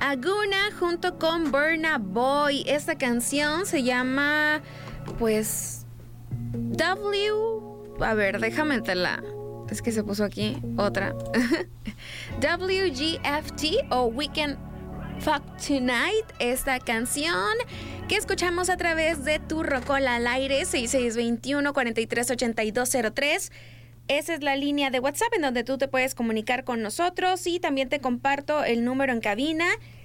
Aguna junto con Burna Boy. Esta canción se llama, pues, A ver, déjame la... Es que se puso aquí otra. WGFT o Weekend Fuck Tonight, esta canción que escuchamos a través de Tu Rocola al aire, 6621-438203. Esa es la línea de WhatsApp en donde tú te puedes comunicar con nosotros, y también te comparto el número en cabina,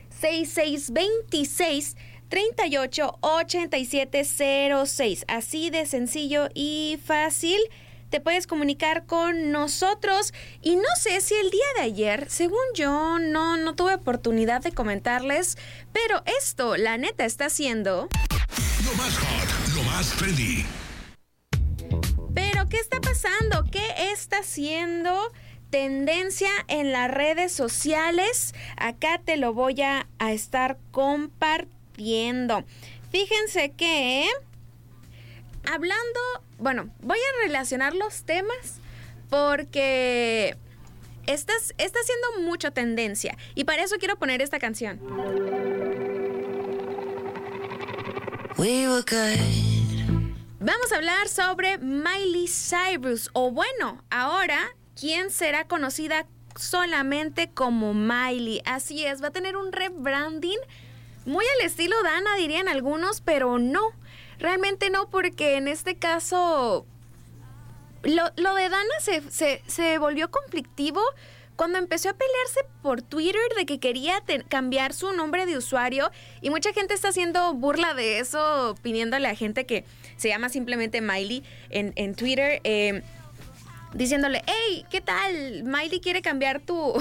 6626-388706. Así de sencillo y fácil te puedes comunicar con nosotros. Y no sé si el día de ayer, según yo, no tuve oportunidad de comentarles, pero esto, la neta, está haciendo... Lo más hot, lo más trendy. Pero, ¿qué está pasando? ¿Qué está haciendo tendencia en las redes sociales? Acá te lo voy a estar compartiendo. Fíjense que... Hablando, bueno, voy a relacionar los temas porque está haciendo mucha tendencia, y para eso quiero poner esta canción. Vamos a hablar sobre Miley Cyrus, o bueno, ahora, ¿quién será conocida solamente como Miley? Así es, va a tener un rebranding muy al estilo Dana, dirían algunos, pero no. Realmente no, porque en este caso lo de Dana se volvió conflictivo cuando empezó a pelearse por Twitter de que quería cambiar su nombre de usuario, y mucha gente está haciendo burla de eso, pidiéndole a gente que se llama simplemente Miley en Twitter, diciéndole, hey, ¿qué tal? Miley quiere cambiar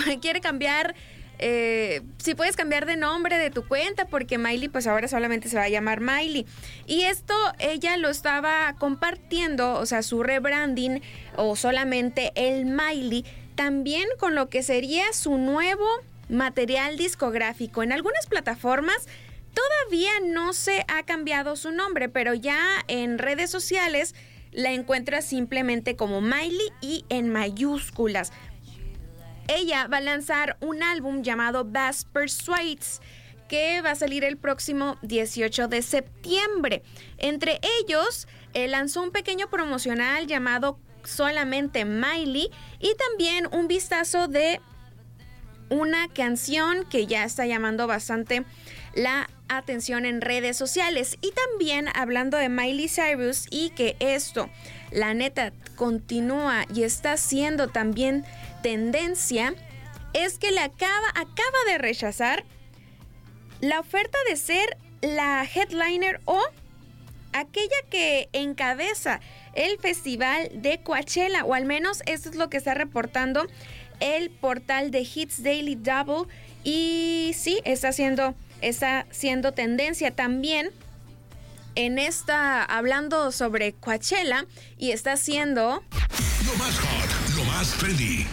si puedes cambiar de nombre de tu cuenta, porque Miley pues ahora solamente se va a llamar Miley. Y esto ella lo estaba compartiendo, o sea, su rebranding o solamente el Miley, también con lo que sería su nuevo material discográfico. En algunas plataformas todavía no se ha cambiado su nombre, pero ya en redes sociales la encuentras simplemente como Miley y en mayúsculas. Ella va a lanzar un álbum llamado Bass Persuades, que va a salir el próximo 18 de septiembre. Entre ellos, lanzó un pequeño promocional llamado solamente Miley, y también un vistazo de una canción que ya está llamando bastante la atención en redes sociales. Y también hablando de Miley Cyrus, y que esto, la neta, continúa y está siendo también tendencia, es que le acaba de rechazar la oferta de ser la headliner o aquella que encabeza el festival de Coachella, o al menos esto es lo que está reportando el portal de Hits Daily Double. Y sí, está siendo tendencia también en hablando sobre Coachella, y está siendo lo más hot, lo más trendy.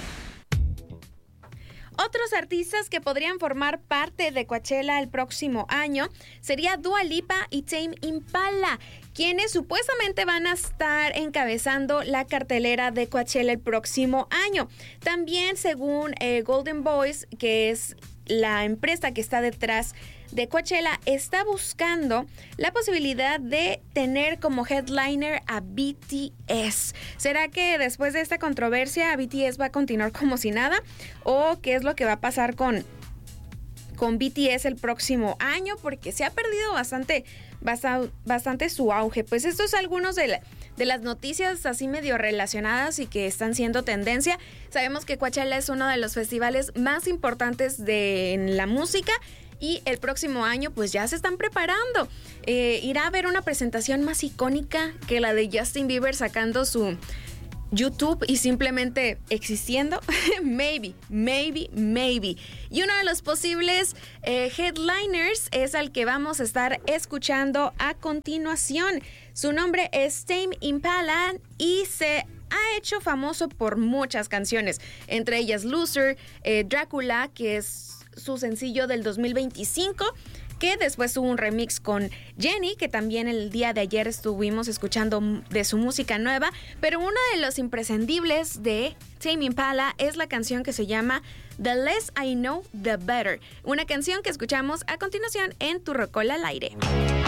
Otros artistas que podrían formar parte de Coachella el próximo año sería Dua Lipa y Tame Impala, quienes supuestamente van a estar encabezando la cartelera de Coachella el próximo año. También, según Golden Boys, que es la empresa que está detrás de Coachella, está buscando la posibilidad de tener como headliner a BTS. ¿Será que después de esta controversia BTS va a continuar como si nada? ¿O qué es lo que va a pasar con BTS el próximo año? Porque se ha perdido bastante su auge. Pues estos son algunos de las noticias así medio relacionadas y que están siendo tendencia. Sabemos que Coachella es uno de los festivales más importantes en la música, y el próximo año pues ya se están preparando. Irá a haber una presentación más icónica que la de Justin Bieber sacando su YouTube y simplemente existiendo. maybe. Y uno de los posibles headliners es al que vamos a estar escuchando a continuación. Su nombre es Tame Impala y se ha hecho famoso por muchas canciones, entre ellas Loser, Drácula, que es su sencillo del 2025, que después tuvo un remix con Jenny, que también el día de ayer estuvimos escuchando de su música nueva, pero uno de los imprescindibles de Tame Impala es la canción que se llama The Less I Know, The Better, una canción que escuchamos a continuación en Tu Rocola al Aire.